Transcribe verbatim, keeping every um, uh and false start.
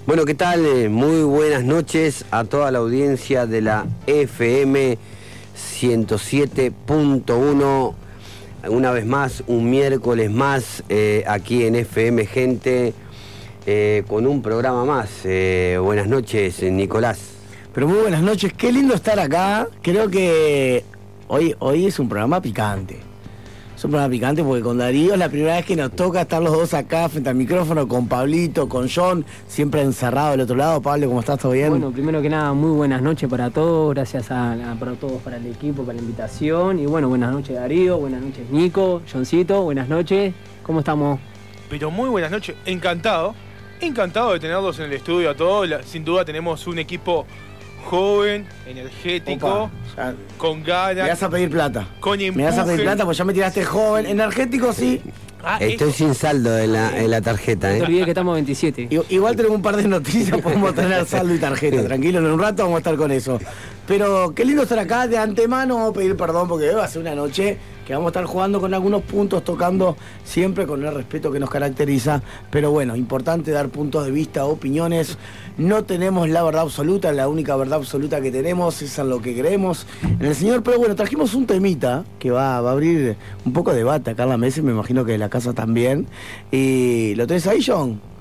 Bueno, ¿qué tal? Eh, Muy buenas noches a toda la audiencia de la F M ciento siete punto uno. Una vez más, un miércoles más eh, aquí en F M, gente, eh, con un programa más. Eh, buenas noches, Nicolás. Pero muy buenas noches, qué lindo estar acá. Creo que hoy, hoy es un programa picante. Es un programa picante porque con Darío es la primera vez que nos toca estar los dos acá frente al micrófono, con Pablito, con John, siempre encerrado del otro lado. Pablo, ¿cómo estás? ¿Todo bien? Bueno, primero que nada, muy buenas noches para todos, gracias a, a para todos, para el equipo, para la invitación. Y bueno, buenas noches Darío, buenas noches Nico, Johncito, buenas noches. ¿Cómo estamos? Pero muy buenas noches, encantado, encantado de tenerlos en el estudio a todos. La, sin duda tenemos un equipo joven, energético, Opa, ya, con ganas. me vas a pedir plata. Con empuje. Me vas a pedir plata porque ya me tiraste joven, energético sí. Ah, Estoy eso. sin saldo en la, en la tarjeta, No te ¿eh? olvides que estamos veintisiete. I- Igual tenemos un par de noticias, podemos tener saldo y tarjeta, tranquilo, en un rato vamos a estar con eso. Pero qué lindo estar acá, de antemano vamos a pedir perdón porque va a ser una noche que vamos a estar jugando con algunos puntos, tocando siempre con el respeto que nos caracteriza. Pero bueno, importante dar puntos de vista, opiniones. No tenemos la verdad absoluta, la única verdad absoluta que tenemos es en lo que creemos en el Señor. Pero bueno, trajimos un temita que va, va a abrir un poco de debate acá en la mesa y me imagino que en la casa también. Y lo tenés ahí, John.